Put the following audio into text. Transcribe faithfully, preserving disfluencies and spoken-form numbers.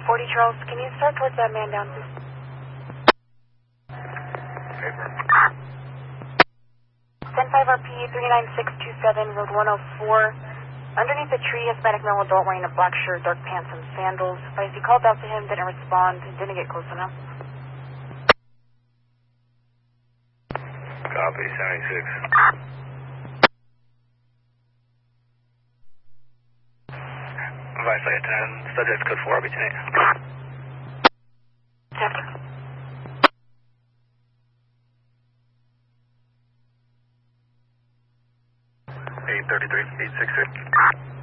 forty, Charles. Can you start towards that man down, please? Paper. ten five R P three nine six two seven, road one oh four. Underneath the tree, Hispanic male adult wearing a black shirt, dark pants, and sandals. Advised he called out to him, didn't respond, didn't get close enough. Copy, seventy-six. Advice like ten, subject code four, between eight. Chapter. eight thirty-three, eight six six.